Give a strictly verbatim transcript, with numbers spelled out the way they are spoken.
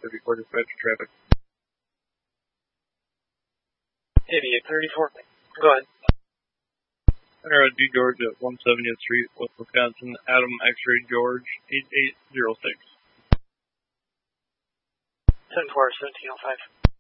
fifty-four dispatch traffic. eighty-eight thirty-four. Go ahead. Center D. George at one seventieth Street, West Wisconsin. Adam X-ray George, eight eight zero six. ten four, seventeen oh five.